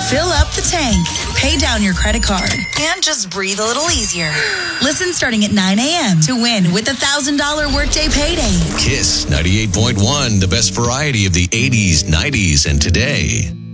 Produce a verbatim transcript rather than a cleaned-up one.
Fill up the tank, pay down your credit card, and just breathe a little easier. Listen starting at nine a.m. to win with a one thousand dollars workday payday. Kiss ninety-eight point one, the best variety of the eighties, nineties, and today.